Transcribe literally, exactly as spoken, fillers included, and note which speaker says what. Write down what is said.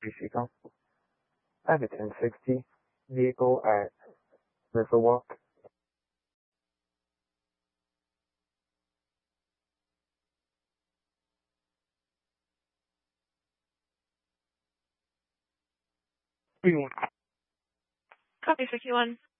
Speaker 1: Michigan. I have a ten sixty vehicle at Riverwalk.
Speaker 2: What do you want? Copy sixty-one.